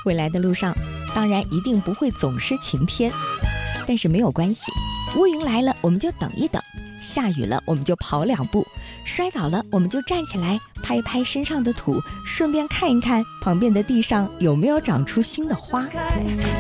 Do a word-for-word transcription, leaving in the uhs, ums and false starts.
未来的路上当然一定不会总是晴天，但是没有关系，乌云来了我们就等一等，下雨了我们就跑两步，摔倒了我们就站起来拍一拍身上的土，顺便看一看旁边的地上有没有长出新的花。